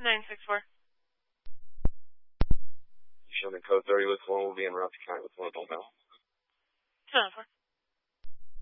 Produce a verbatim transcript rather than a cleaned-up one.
nine six four. You show me code thirty with one will be in Rocky County with one Bell. seven four.